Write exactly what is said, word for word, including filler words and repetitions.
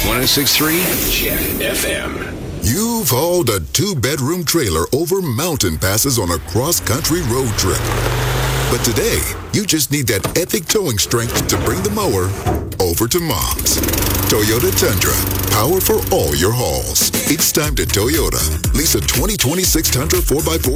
one oh six point three Jet F M. You've hauled a two-bedroom trailer over mountain passes on a cross-country road trip. But today, you just need that epic towing strength to bring the mower over to Mom's. Toyota Tundra, power for all your hauls. It's time to Toyota. Lease a twenty twenty-six Tundra four by four